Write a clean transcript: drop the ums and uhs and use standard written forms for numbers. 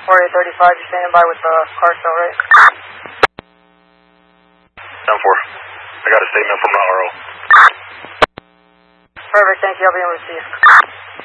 4835, you're standing by with the car cell, right? 10-4. I got a statement from RO. Perfect, thank you. I'll be on receive.